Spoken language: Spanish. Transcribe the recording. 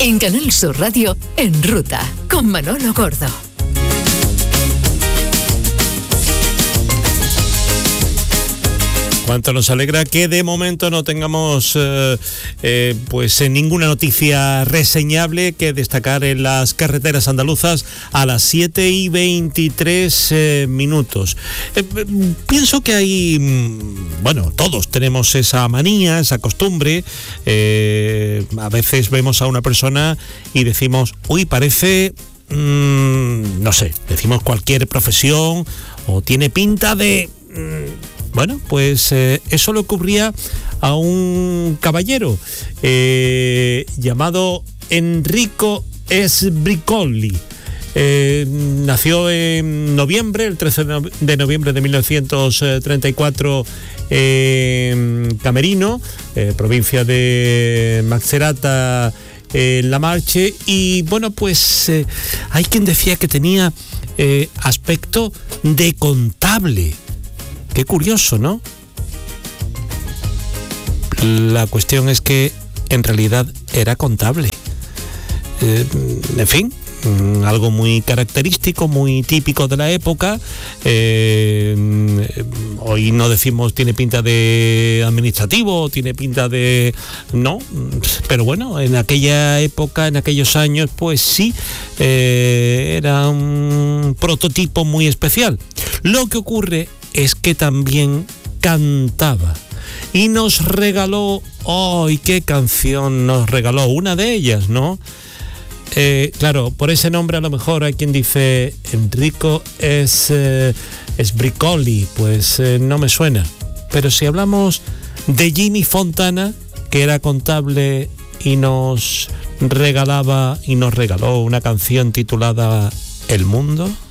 En Canal Sur Radio, En Ruta, con Manolo Gordo. Cuánto nos alegra que de momento no tengamos ninguna noticia reseñable que destacar en las carreteras andaluzas a las 7:23 minutos. Pienso que hay, todos tenemos esa manía, esa costumbre. A veces vemos a una persona y decimos, uy, parece, decimos cualquier profesión o tiene pinta de... eso le ocurría a un caballero llamado Enrico Sbricoli. Nació en noviembre, el 13 de noviembre de 1934, en Camerino, provincia de Macerata, en La Marche, y hay quien decía que tenía aspecto de contable. Qué curioso, ¿no? La cuestión es que en realidad era contable. En fin, algo muy característico, muy típico de la época. Hoy no decimos tiene pinta de administrativo, tiene pinta de... No, pero bueno, en aquella época, en aquellos años, pues sí, era un prototipo muy especial. Lo que ocurre es que también cantaba y nos regaló, qué canción nos regaló, una de ellas, ¿no? Claro, por ese nombre a lo mejor hay quien dice Enrico Sbricoli, pues no me suena, pero si hablamos de Jimmy Fontana, que era contable y nos regaló una canción titulada El Mundo.